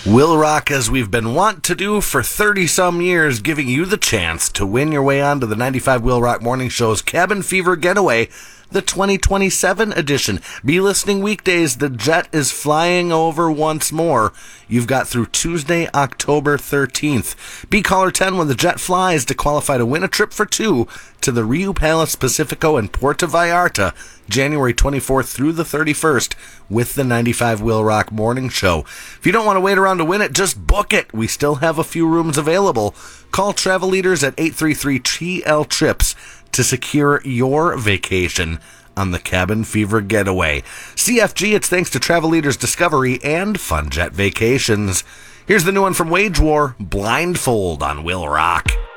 Will rock as we've been wont to do for 30-some years, giving you the chance to win your way onto the 95 Will Rock Morning Show's Cabin Fever Getaway, the 2027 edition. Be listening weekdays. The jet is flying over once more. You've got through Tuesday, October 13th. Be caller 10 when the jet flies to qualify to win a trip for two to the Rio Palace Pacifico in Puerto Vallarta, January 24th through the 31st with the 95 Will Rock Morning Show. If you don't want to wait around to win it, just book it. We still have a few rooms available. Call Travel Leaders at 833-TL-TRIPS to secure your vacation on the Cabin Fever Getaway. CFG, it's thanks to Travel Leaders Discovery and Funjet Vacations. Here's the new one from Wage War, Blindfold on Will Rock.